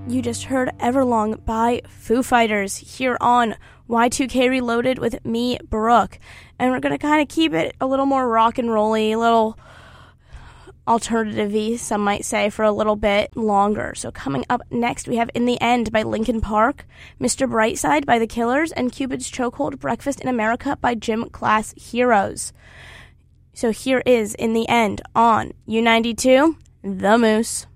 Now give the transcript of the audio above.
You just heard Everlong by Foo Fighters here on Y2K Reloaded with me, Brooke. And we're going to kind of keep it a little more rock and roll-y, a little alternative-y, some might say, for a little bit longer. So coming up next, we have In the End by Linkin Park, Mr. Brightside by The Killers, and Cupid's Chokehold Breakfast in America by Gym Class Heroes. So here is In the End on U92, The Moose.